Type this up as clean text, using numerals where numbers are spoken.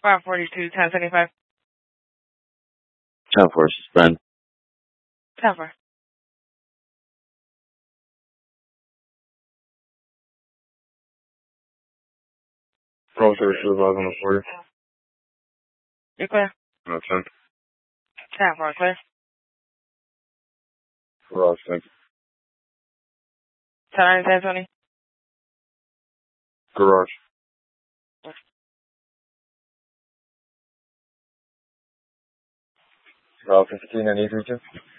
542, 1075. 10-4, suspend. 10-4. Roll service supervisor on the 40. You clear? No, 10. 10-4, clear. Garage, thank you. 10-20. Garage. Route 15, I need to reach you.